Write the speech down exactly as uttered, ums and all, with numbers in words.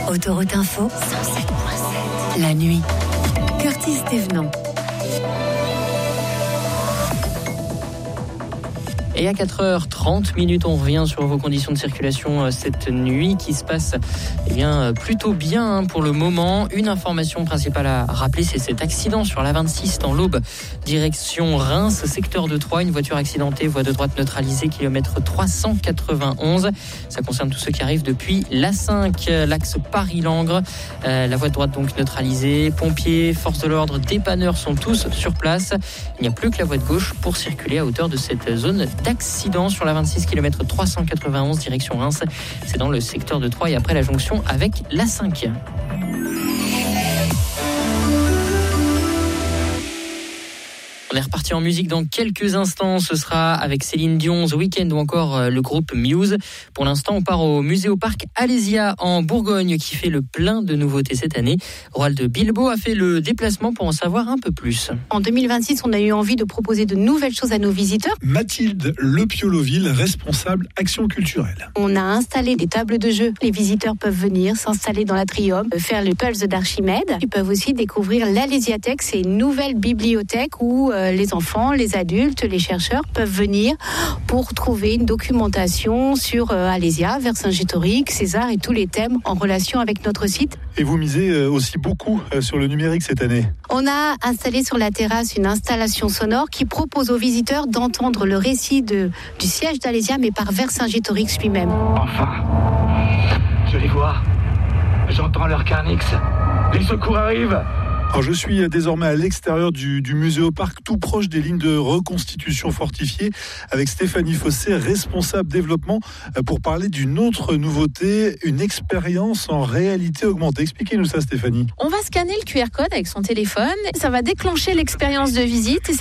Autoroute Info, cent sept virgule sept. La nuit. Curtis Thévenant. Et à quatre heures trente minutes, on revient sur vos conditions de circulation cette nuit qui se passe eh bien, plutôt bien pour le moment. Une information principale à rappeler, c'est cet accident sur l'A vingt-six dans l'Aube, direction Reims, secteur de Troyes. Une voiture accidentée, voie de droite neutralisée, kilomètre trois cent quatre-vingt-onze. Ça concerne tous ceux qui arrivent depuis l'A cinq, l'axe Paris-Langres. Euh, la voie de droite donc neutralisée. Pompiers, forces de l'ordre, dépanneurs sont tous sur place. Il n'y a plus que la voie de gauche pour circuler à hauteur de cette zone d'accident sur la vingt-six, kilomètre trois cent quatre-vingt-onze, direction Reims. C'est dans le secteur de Troyes, après la jonction avec l'A cinq. On est reparti en musique dans quelques instants. Ce sera avec Céline Dion, The Weeknd ou encore le groupe Muse. Pour l'instant, on part au Muséoparc Alésia en Bourgogne qui fait le plein de nouveautés cette année. Roald Bilbo a fait le déplacement pour en savoir un peu plus. En deux mille vingt-six, on a eu envie de proposer de nouvelles choses à nos visiteurs. Mathilde Lepioloville, responsable action culturelle. On a installé des tables de jeu. Les visiteurs peuvent venir s'installer dans l'atrium, faire le pulse d'Archimède. Ils peuvent aussi découvrir l'Alésiathèque. C'est une nouvelle bibliothèque où les enfants, les adultes, les chercheurs peuvent venir pour trouver une documentation sur Alésia, Vercingétorix, César et tous les thèmes en relation avec notre site. Et vous misez aussi beaucoup sur le numérique cette année. On a installé sur la terrasse une installation sonore qui propose aux visiteurs d'entendre le récit de, du siège d'Alésia, mais par Vercingétorix lui-même. Enfin, je les vois. J'entends leur carnix. Les secours arrivent. Alors je suis désormais à l'extérieur du, du Muséoparc, tout proche des lignes de reconstitution fortifiée, avec Stéphanie Fossé, responsable développement, pour parler d'une autre nouveauté, une expérience en réalité augmentée. Expliquez-nous ça, Stéphanie. On va scanner le Q R code avec son téléphone. Ça va déclencher l'expérience de visite. Et